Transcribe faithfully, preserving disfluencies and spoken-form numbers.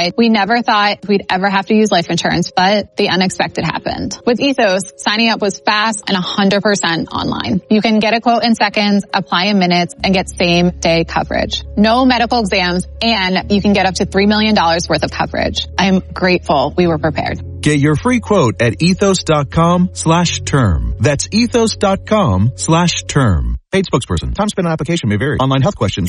side. We never thought we'd ever have to use life insurance, but the unexpected happened. With Ethos, signing up was fast and one hundred percent online. You can get a quote in seconds, apply in minutes, and get same-day coverage. No medical exams, and you can get up to three million dollars worth of coverage. I'm grateful we were prepared. Get your free quote at ethos.com slash term. That's ethos.com slash term. Paid spokesperson. Time spent on application may vary. Online health questions